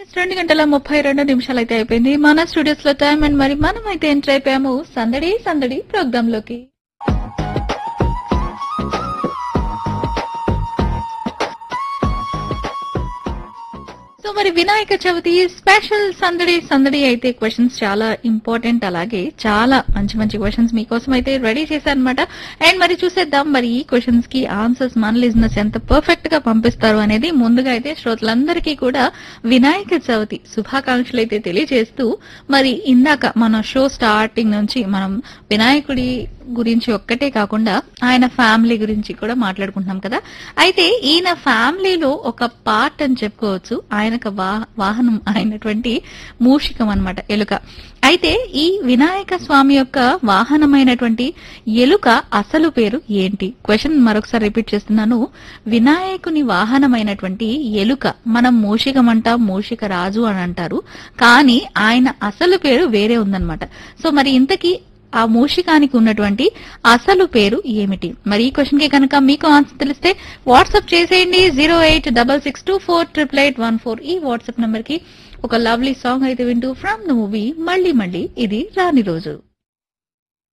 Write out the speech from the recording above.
2:32 అయితే అయిపోయింది మన స్టూడియోస్ లో టైం. అండ్ మరి మనం అయితే ఎంటర్ అయిపోయాము సందడి సందడి ప్రోగ్రామ్ లోకి. సో మరి వినాయక చవితి స్పెషల్ సందడి సందడి అయితే క్వశ్చన్స్ చాలా ఇంపార్టెంట్, అలాగే చాలా మంచి మంచి క్వశ్చన్స్ మీకోసం అయితే రెడీ చేశారనమాట. అండ్ మరి చూసేద్దాం మరి ఈ క్వశ్చన్స్ కి ఆన్సర్స్ మన లిజనర్స్ ఎంత పర్ఫెక్ట్ గా పంపిస్తారు అనేది. ముందుగా అయితే శ్రోతలందరికీ కూడా వినాయక చవితి శుభాకాంక్షలు అయితే తెలియజేస్తూ, మరి ఇందాక మన షో స్టార్టింగ్ నుంచి మనం వినాయకుడి గురించి ఒక్కటే కాకుండా ఆయన ఫ్యామిలీ గురించి కూడా మాట్లాడుకుంటున్నాం కదా. అయితే ఈయన ఫ్యామిలీలో ఒక పార్ట్ అని చెప్పుకోవచ్చు, ఆయనకు వాహనం అయినటువంటి మూషికం అన్నమాట, ఎలుక. అయితే ఈ వినాయక స్వామి యొక్క వాహనమైనటువంటి ఎలుక అసలు పేరు ఏంటి? క్వశ్చన్ మరొకసారి రిపీట్ చేస్తున్నాను. వినాయకుని వాహనమైనటువంటి ఎలుక, మనం మూషికం అంటాం, మూషిక రాజు అని అంటారు, కానీ ఆయన అసలు పేరు వేరే ఉందన్నమాట. సో మరి ఇంతకీ ఆ మూషికానికి ఉన్నటువంటి అసలు పేరు ఏమిటి? మరి ఈ క్వశ్చన్ కి కనుక మీకు ఆన్సర్ తెలిస్తే వాట్సాప్ చేసేయండి 08664888814 ఈ వాట్సాప్ నంబర్ కి. ఒక లవ్లీ సాంగ్ అయితే వింటూ ఫ్రమ్ ద మూవీ మళ్ళీ మళ్ళీ ఇది రాని రోజు.